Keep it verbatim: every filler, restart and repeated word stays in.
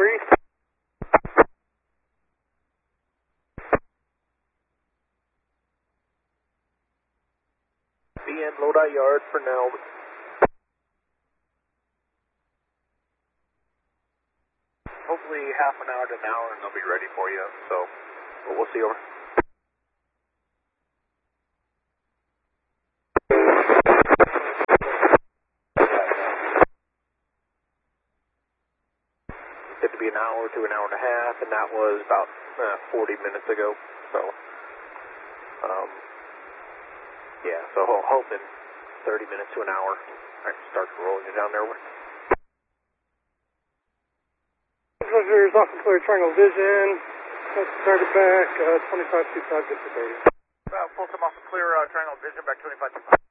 three. Be in Lodi Yard for now. Hopefully half an hour to an hour and they'll be ready for you, so but we'll see over. It to be an hour to an hour and a half, and that was about uh, forty minutes ago, so um, yeah, so ho hoping thirty minutes to an hour I can start rolling it down there. Here's Austin Clear Triangle Vision. Let's start it back, uh, twenty-five two five, good for thirty. Uh, full time Austin Clear, uh, Triangle Vision, back twenty-five two five.